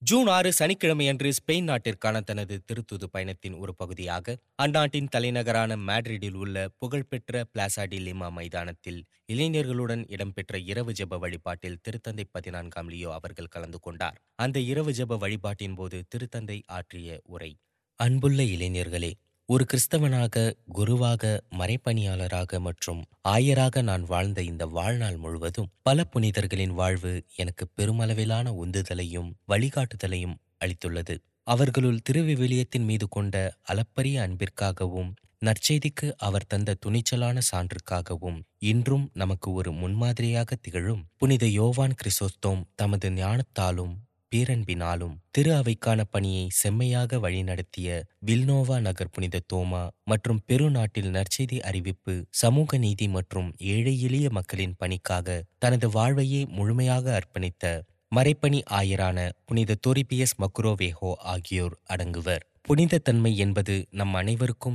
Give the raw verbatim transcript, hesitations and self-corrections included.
June ஆறு சனிக்கிழமையன்று Spain நாட்டிற்கான தனது திருத்தூது பயணத்தின் ஒரு பகுதியாக அந்நாட்டின் தலைநகரான மேட்ரிடில் உள்ள புகழ்பெற்ற பிளாசா டி லிமா மைதானத்தில் இளைஞர்களுடன் இடம்பெற்ற இரவு ஜெப வழிபாட்டில் திருத்தந்தை பதினான்காம் லியோ அவர்கள் கலந்து கொண்டார். அந்த இரவு ஜெப வழிபாட்டின் போது திருத்தந்தை ஆற்றிய உரை: அன்புள்ள இளைஞர்களே, ஒரு கிறிஸ்தவனாக, குருவாக, மறைப்பணியாளராக மற்றும் ஆயராக நான் வாழ்ந்த இந்த வாழ்நாள் முழுவதும் பல புனிதர்களின் வாழ்வு எனக்கு பெருமளவிலான உந்துதலையும் வழிகாட்டுதலையும் அளித்துள்ளது. அவர்களுள் திருவிவிலியத்தின் மீது கொண்ட அளப்பரிய அன்பிற்காகவும் நற்செய்திக்கு அவர் தந்த துணிச்சலான சான்றுக்காகவும் இன்றும் நமக்கு ஒரு முன்மாதிரியாக திகழும் புனித யோவான் கிறிசோஸ்தோம் தமது ஞானத்தாலும் பேரன்பினாலும் திரு அவைக்கான பணியை செம்மையாக வழிநடத்திய வில்னோவா நகர் புனித தோமா மற்றும் பெரு நாட்டில் நற்செய்தி அறிவிப்பு, சமூக நீதி மற்றும் ஏழை எளிய மக்களின் பணிக்காக தனது வாழ்வையே முழுமையாக அர்ப்பணித்த மறைப்பணி ஆயரான புனித தொரிபியஸ் மக்குரோவேஹோ ஆகியோர் அடங்குவர். புனித தன்மை என்பது நம் அனைவருக்கும்